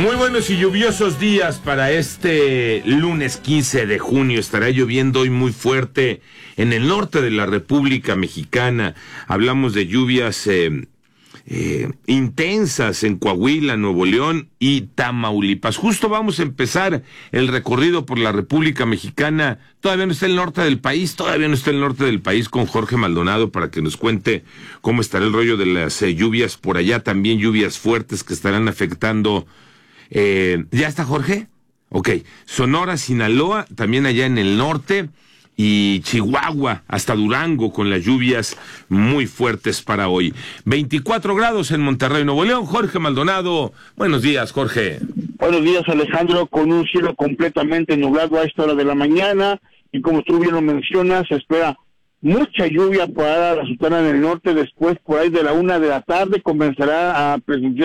Muy buenos y lluviosos días para este lunes 15 de junio. Estará lloviendo hoy muy fuerte en el norte de la República Mexicana. Hablamos de lluvias intensas en Coahuila, Nuevo León y Tamaulipas. Justo vamos a empezar el recorrido por la República Mexicana. Todavía no está el norte del país, con Jorge Maldonado para que nos cuente cómo estará el rollo de las lluvias por allá. También lluvias fuertes que estarán afectando. ¿Ya está Jorge? Ok. Sonora, Sinaloa, también allá en el norte, y Chihuahua, hasta Durango, con las lluvias muy fuertes para hoy. 24 grados en Monterrey, Nuevo León. Jorge Maldonado, buenos días, Jorge. Buenos días, Alejandro, con un cielo completamente nublado a esta hora de la mañana, y como tú bien lo mencionas, se espera mucha lluvia para la Sultana del Norte. Después, por ahí de la 1 de la tarde, comenzará a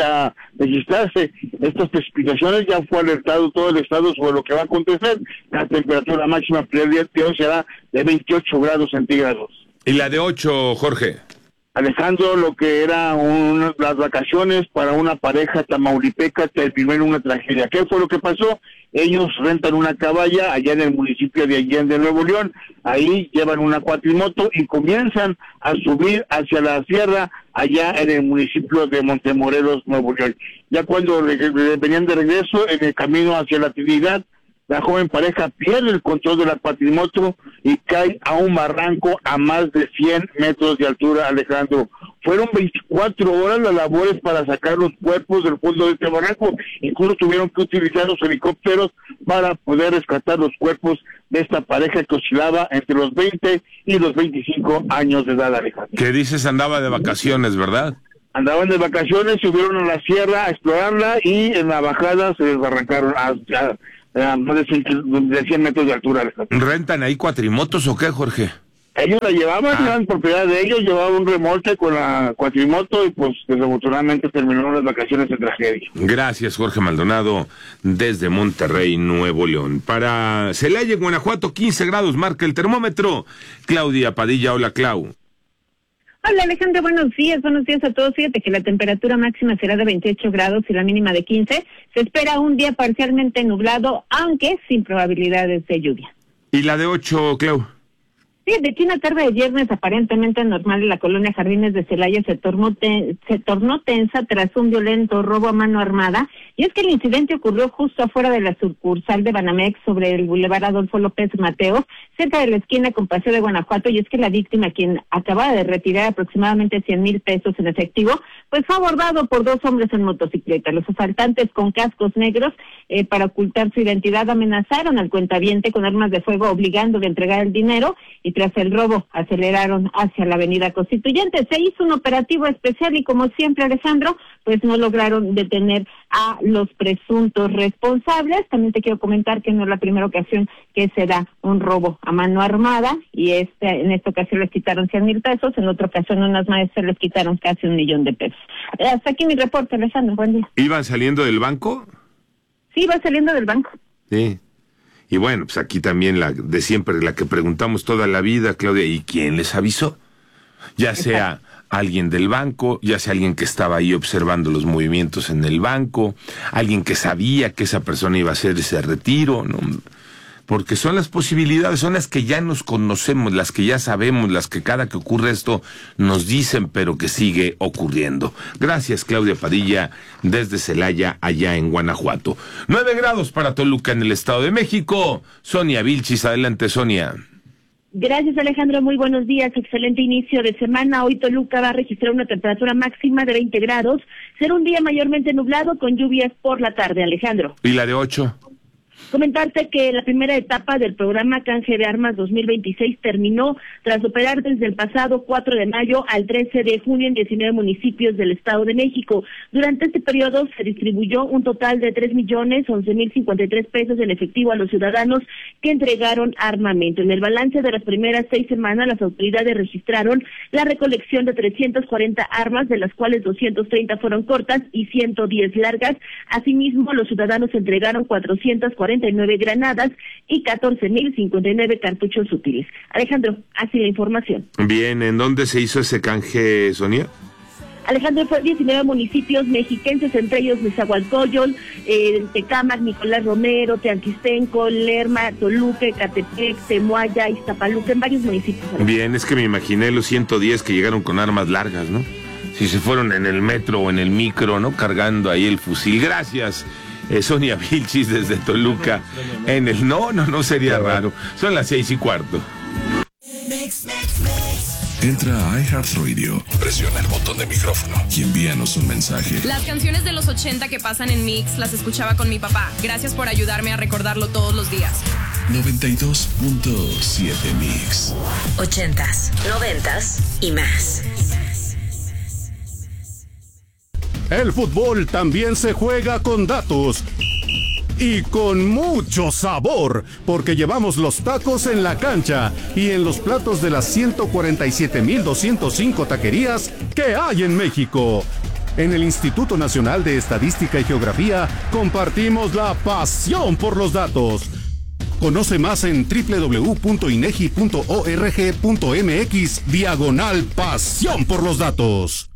registrarse estas precipitaciones. Ya fue alertado todo el estado sobre lo que va a acontecer. La temperatura máxima para el día de hoy será de 28 grados centígrados. ¿Y la de 8, Jorge? Alejandro, lo que era las vacaciones para una pareja tamaulipeca terminó en una tragedia. ¿Qué fue lo que pasó? Ellos rentan una caballa allá en el municipio de Allende, Nuevo León. Ahí llevan una cuatrimoto y comienzan a subir hacia la sierra allá en el municipio de Montemorelos, Nuevo León. Ya cuando venían de regreso en el camino hacia la Trinidad, la joven pareja pierde el control de la cuatrimoto y cae a un barranco a más de 100 metros de altura, Alejandro. Fueron 24 horas las labores para sacar los cuerpos del fondo de este barranco. Incluso tuvieron que utilizar los helicópteros para poder rescatar los cuerpos de esta pareja que oscilaba entre los 20 y los 25 años de edad, Alejandro. ¿Qué dices? Andaba de vacaciones, ¿verdad? Andaban de vacaciones, subieron a la sierra a explorarla y en la bajada se desbarrancaron a más de 100 metros de altura, Alejandro. ¿Rentan ahí cuatrimotos o qué, Jorge? Ellos la llevaban, eran propiedad de ellos, llevaban un remolque con la cuatrimoto y pues desafortunadamente terminaron las vacaciones en tragedia. Gracias, Jorge Maldonado, desde Monterrey, Nuevo León. Para Celaya, Guanajuato, 15 grados marca el termómetro. Claudia Padilla, hola, Clau. Hola Alejandro, buenos días a todos. Fíjate que la temperatura máxima será de 28 grados y la mínima de 15. Se espera un día parcialmente nublado, aunque sin probabilidades de lluvia. ¿Y la de 8, Clau? Sí, de aquí una tarde de viernes aparentemente normal en la colonia Jardines de Celaya se tornó tensa tras un violento robo a mano armada. Y es que el incidente ocurrió justo afuera de la sucursal de Banamex sobre el Boulevard Adolfo López Mateos, cerca de la esquina con Paseo de Guanajuato. Y es que la víctima, quien acababa de retirar aproximadamente 100,000 pesos en efectivo, pues fue abordado por dos hombres en motocicleta. Los asaltantes, con cascos negros para ocultar su identidad, amenazaron al cuentaviente con armas de fuego, obligándole a entregar el dinero, y tras el robo aceleraron hacia la avenida Constituyentes. Se hizo un operativo especial y, como siempre, Alejandro, pues no lograron detener a los presuntos responsables. También te quiero comentar que no es la primera ocasión que se da un robo a mano armada, y en esta ocasión les quitaron 100,000 pesos, en otra ocasión unas maestras les quitaron casi 1,000,000 de pesos. Hasta aquí mi reporte, Alejandro, buen día. ¿Iban saliendo del banco? Sí, iba saliendo del banco. Sí. Y bueno, pues aquí también la de siempre, la que preguntamos toda la vida, Claudia, ¿y quién les avisó? Ya sea alguien del banco, ya sea alguien que estaba ahí observando los movimientos en el banco, alguien que sabía que esa persona iba a hacer ese retiro, ¿no? Porque son las posibilidades, son las que ya nos conocemos, las que ya sabemos, las que cada que ocurre esto nos dicen, pero que sigue ocurriendo. Gracias, Claudia Padilla, desde Celaya, allá en Guanajuato. 9 grados para Toluca, en el Estado de México. Sonia Vilchis, adelante, Sonia. Gracias, Alejandro, muy buenos días, excelente inicio de semana. Hoy Toluca va a registrar una temperatura máxima de 20 grados. Será un día mayormente nublado con lluvias por la tarde, Alejandro. ¿Y la de 8? Comentarte que la primera etapa del programa Canje de Armas 2026 terminó tras operar desde el pasado 4 de mayo al 13 de junio en 19 municipios del Estado de México. Durante este periodo se distribuyó un total de 3,11,053 pesos en efectivo a los ciudadanos que entregaron armamento. En el balance de las primeras 6 semanas, las autoridades registraron la recolección de 340 armas, de las cuales 230 fueron cortas y 110 largas. Asimismo, los ciudadanos entregaron 449 granadas y 14,059 cartuchos útiles. Alejandro, así la información. Bien, ¿en dónde se hizo ese canje, Sonia? Alejandro, fue 19 municipios mexiquenses, entre ellos Nezahualcóyotl, Tecámac, Nicolás Romero, Teanquistenco, Lerma, Toluca, Ecatepec, Temuaya, Iztapaluca, en varios municipios. Bien, es que me imaginé los 110 que llegaron con armas largas, ¿no? Si se fueron en el metro o en el micro, ¿no? Cargando ahí el fusil. Gracias, Sonia Vilchis desde Toluca. No sería raro. Son las 6:15. Entra a iHeartRadio, presiona el botón de micrófono y envíanos un mensaje. Las canciones de los 80 que pasan en Mix las escuchaba con mi papá. Gracias por ayudarme a recordarlo todos los días. 92.7 Mix. 80s, 90s y más. El fútbol también se juega con datos. Y con mucho sabor, porque llevamos los tacos en la cancha y en los platos de las 147,205 taquerías que hay en México. En el Instituto Nacional de Estadística y Geografía compartimos la pasión por los datos. Conoce más en www.inegi.org.mx/pasión por los datos.